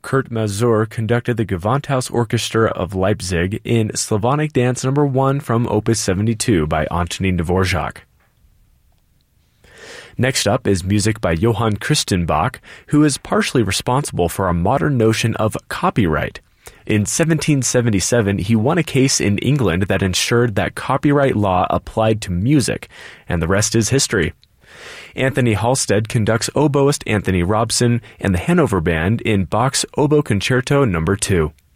Kurt Mazur conducted the Gewandhaus Orchestra of Leipzig in Slavonic Dance No. 1 from Opus 72 by Antonin Dvorak. Next up is music by Johann Christian Bach, who is partially responsible for a modern notion of copyright. In 1777, he won a case in England that ensured that copyright law applied to music, and the rest is history. Anthony Halstead conducts oboist Anthony Robson and the Hanover Band in Bach's Oboe Concerto No. 2.